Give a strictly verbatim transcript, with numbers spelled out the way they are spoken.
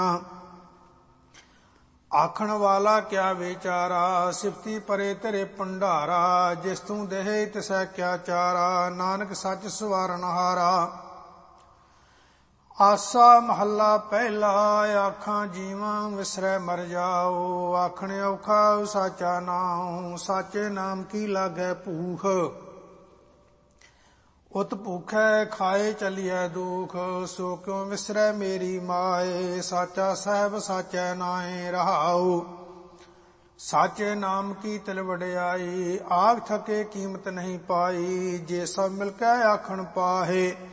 ਆਖਣ ਵਾਲਾ ਕਿਆ ਵਿਚਾਰਾ, ਸਿਫਤੀ ਪਰੇ ਤੇਰੇ ਭੰਡਾਰਾ। ਜਿਸ ਤੂੰ ਦੇਹ ਤਿਸੈ ਕਿਆ ਚਾਰਾ, ਨਾਨਕ ਸੱਚ ਸਵਾਰਨ ਹਾਰਾ। ਆਸਾ ਮਹੱਲਾ ਪਹਿਲਾ, ਆਖਾਂ ਜੀਵਾਂ ਵਿਸਰੈ ਮਰ ਜਾਓ। ਆਖਣ ਔਖਾ ਸਾਚਾ ਨਾਉ, ਸਾਚੇ ਨਾਮ ਕੀ ਲਾਗੈ ਭੂਖ। ਉਤ ਭੂਖੈ ਖਾਏ ਚਲੀਐ ਦੁਖ, ਸੋ ਕਿਉ ਵਿਸਰੈ ਮੇਰੀ ਮਾਏ। ਸਾਚਾ ਸਾਹਿਬ ਸਾਚੈ ਨਾਏ ਰਹਾਉ, ਸਾਚੇ ਨਾਮ ਕੀ ਤਿਲ ਵਡਿਆਈ। ਆਖ ਥਕੇ ਕੀਮਤ ਨਹੀਂ ਪਾਈ, ਜੇ ਸਭ ਮਿਲ ਕੇ ਆਖਣ ਪਾਹੇ।